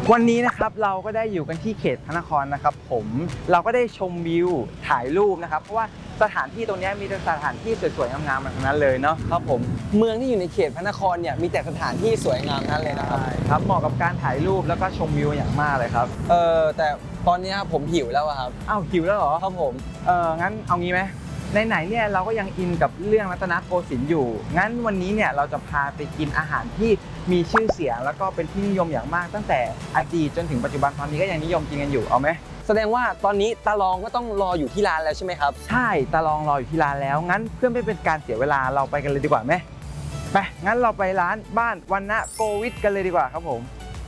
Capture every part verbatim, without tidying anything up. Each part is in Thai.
วันนี้นะครับเราก็ได้อยู่กันที่เขตพระนครนะครับผมเราก็ได้ชมวิวถ่ายรูปนะครับเพราะว่าสถานที่ตรงนี้มีแต่สถานที่สวยๆงามๆทั้งนั้นเลยเนาะครับผมเมืองที่อยู่ในเขตพระนครเนี่ยมีแต่สถานที่สวยงามนั้นเลยนะครับครับเหมาะกับการถ่ายรูปแล้วก็ชมวิวอย่างมากเลยครับเออแต่ตอนนี้ผมหิวแล้วครับอ้าวหิวแล้วเหรอครับผมเอองั้นเอางี้ไหมไหนๆเนี่ยเราก็ยังอินกับเรื่องรัตนโกสินทร์อยู่งั้นวันนี้เนี่ยเราจะพาไปกินอาหารที่มีชื่อเสียงแล้วก็เป็นที่นิยมอย่างมากตั้งแต่อดีตจนถึงปัจจุบันตอนนี้ก็ยังนิยมกินกันอยู่เอาไหมแสดงว่าตอนนี้ตาลองก็ต้องรออยู่ที่ร้านแล้วใช่ไหมครับใช่ตาลองรออยู่ที่ร้านแล้วงั้นเพื่อไม่เป็นการเสียเวลาเราไปกันเลยดีกว่าไหมไปงั้นเราไปร้านบ้านวรรณโกวิทกันเลยดีกว่าครับผม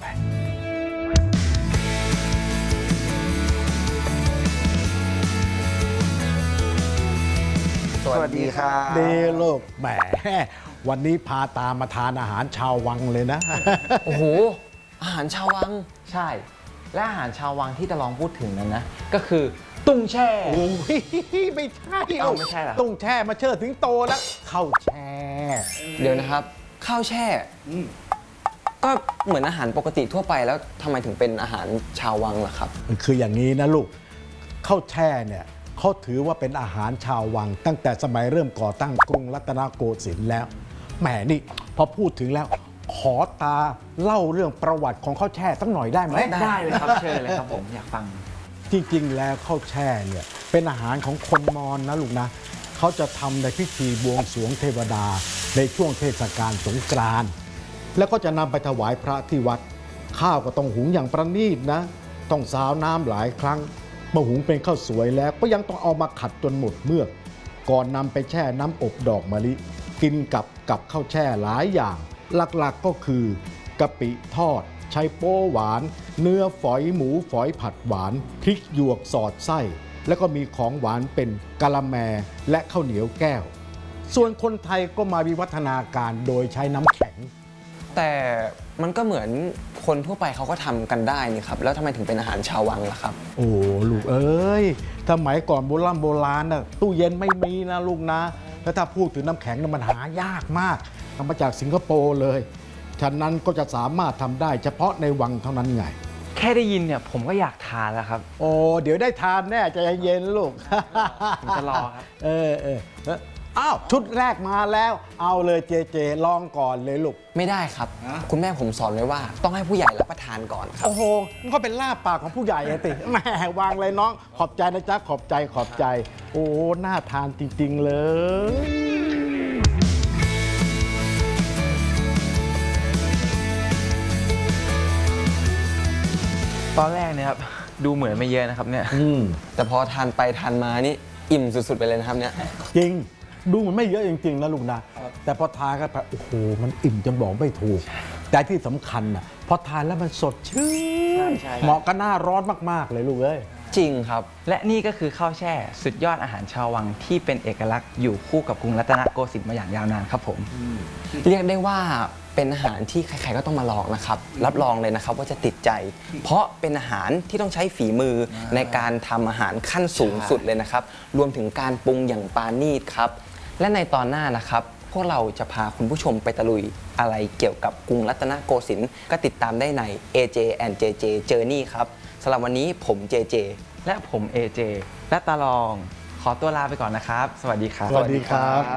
สวัสดีครับดีลูกแหมวันนี้พาตามมาทานอาหารชาววังเลยนะโอ้โหอาหารชาววังใช่และอาหารชาววังที่ตะลองพูดถึงนั้นนะก็คือตุ้งแช่โอ้ยไม่ใช่เอาไม่ใช่หรอตุ้งแช่มาเชิดถึงโตแล้วข้าวแช่เดี๋ยวนะครับข้าวแช่ก็เหมือนอาหารปกติทั่วไปแล้วทำไมถึงเป็นอาหารชาววังล่ะครับคืออย่างนี้นะลูกข้าวแช่เนี่ยเขาถือว่าเป็นอาหารชาววังตั้งแต่สมัยเริ่มก่อตั้งกรุงรัตนโกสินทร์แล้วแหมนี่พอพูดถึงแล้วขอตาเล่าเรื่องประวัติของข้าวแช่สักหน่อยได้ไหมได้เลยครับเชิญเลยครับผมอยากฟังจริงๆแล้วข้าวแช่เนี่ยเป็นอาหารของคนมอญนะลูกนะเขาจะทำในพิธีบวงสรวงเทวดาในช่วงเทศกาลสงกรานต์แล้วก็จะนำไปถวายพระที่วัดข้าวก็ต้องหุงอย่างประณีตนะต้องซาวน้ำหลายครั้งเมื่อหุงเป็นข้าวสวยแล้วก็ยังต้องเอามาขัดจนหมดเมือกก่อนนำไปแช่น้ำอบดอกมะลิกินกับกับข้าวแช่หลายอย่างหลักๆก็คือกะปิทอดไชโป๊หวานเนื้อฝอยหมูฝอยผัดหวานพริกหยวกสอดไส้แล้วก็มีของหวานเป็นกะละแมและข้าวเหนียวแก้วส่วนคนไทยก็มาวิวัฒนาการโดยใช้น้ำแข็งแต่มันก็เหมือนคนทั่วไปเขาก็ทำกันได้นี่ครับแล้วทำไมถึงเป็นอาหารชาววังล่ะครับโอ้ลูกเอ้ยสมัยก่อนโบราณโบราณน่ะตู้เย็นไม่มีนะลูกนะแล้วถ้าพูดถึงน้ำแข็งมันหายากมากทำมาจากสิงคโปร์เลยฉะนั้นก็จะสามารถทำได้เฉพาะในวังเท่านั้นไงแค่ได้ยินเนี่ยผมก็อยากทานแล้วครับโอ้เดี๋ยวได้ทานแน่ใจเย็นลูกผมจะรอครับเออเอออ้าวชุดแรกมาแล้วเอาเลยเจเจลองก่อนเลยลูกไม่ได้ครับคุณแม่ผมสอนไว้ว่าต้องให้ผู้ใหญ่รับประทานก่อนครับโอ้โหมันก็เป็นลาบปากของผู้ใหญ่ติแหมวางเลยน้องขอบใจนะจ๊ะขอบใจขอบใจโอ้น่าทานจริงๆเลยตอนแรกเนี่ยครับดูเหมือนไม่เยอะนะครับเนี่ยแต่พอทานไปทานมานี่อิ่มสุดๆไปเลยนะครับเนี่ยจริงดูมันไม่เยอะจริงๆนะลูกนะแต่พอทานกันไปโอ้โหมันอิ่มจนบอกไม่ถูกแต่ที่สำคัญน่ะพอทานแล้วมันสดชื่นเหมาะกับหน้าร้อนมากๆเลยลูกเอ้ยจริงครับและนี่ก็คือข้าวแช่สุดยอดอาหารชาววังที่เป็นเอกลักษณ์อยู่คู่กับกรุงรัตนโกสินทร์มาอย่างยาวนานครับผมเรียกได้ว่าเป็นอาหารที่ใครๆก็ต้องมาลองนะครับรับรองเลยนะครับว่าจะติดใจเพราะเป็นอาหารที่ต้องใช้ฝีมือในการทำอาหารขั้นสูงสุดเลยนะครับรวมถึงการปรุงอย่างปราณีตครับและในตอนหน้านะครับพวกเราจะพาคุณผู้ชมไปตะลุยอะไรเกี่ยวกับกรุงรัตนโกสินทร์ก็ติดตามได้ใน เอ เจ แอนด์ เจ เจ Journey ครับสำหรับวันนี้ผม เจ เจและผม เอ เจ และตาลองขอตัวลาไปก่อนนะครับสวัสดีครับสวัสดีครับ